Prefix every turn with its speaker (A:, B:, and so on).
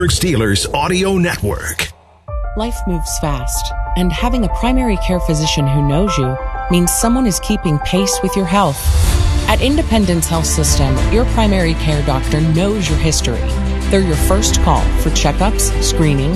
A: Steelers Audio Network.
B: Life moves fast, and having a primary care physician who knows you means someone is keeping pace with your health. At Independence Health System, your primary care doctor knows your history. They're your first call for checkups, screenings,